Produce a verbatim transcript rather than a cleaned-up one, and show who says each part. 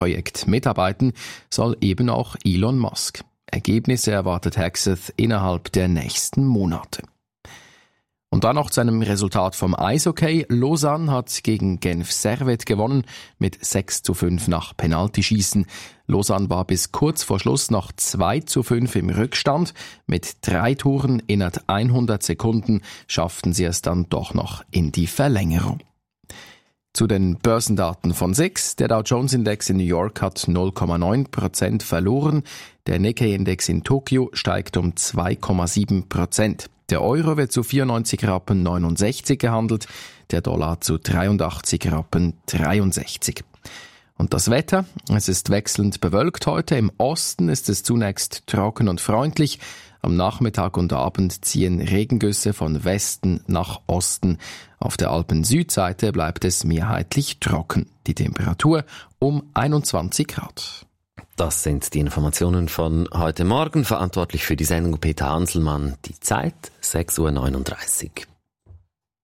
Speaker 1: Projekt mitarbeiten soll eben auch Elon Musk. Ergebnisse erwartet Hexeth innerhalb der nächsten Monate. Und dann noch zu einem Resultat vom Eishockey. Lausanne hat gegen Genf Servette gewonnen mit sechs zu fünf nach Penaltyschießen. Lausanne war bis kurz vor Schluss noch zwei zu fünf im Rückstand. Mit drei Toren innerhalb hundert Sekunden schafften sie es dann doch noch in die Verlängerung. Zu den Börsendaten von S I X. Der Dow Jones Index in New York hat null Komma neun Prozent verloren. Der Nikkei-Index in Tokio steigt um zwei Komma sieben Prozent. Der Euro wird zu vierundneunzig Rappen neunundsechzig gehandelt, der Dollar zu dreiundachtzig Rappen dreiundsechzig. Und das Wetter, es ist wechselnd bewölkt heute. Im Osten ist es zunächst trocken und freundlich. Am Nachmittag und Abend ziehen Regengüsse von Westen nach Osten. Auf der Alpen-Südseite bleibt es mehrheitlich trocken. Die Temperatur um einundzwanzig Grad.
Speaker 2: Das sind die Informationen von heute Morgen. Verantwortlich für die Sendung Peter Hanselmann. Die Zeit sechs Uhr neununddreißig.